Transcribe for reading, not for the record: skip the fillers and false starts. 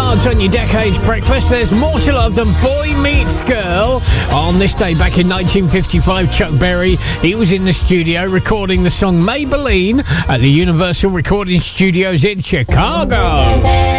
Yards on your Decades Breakfast. There's more to love than Boy Meets Girl. On this day back in 1955, Chuck Berry, he was in the studio recording the song Maybelline at the Universal Recording Studios in Chicago.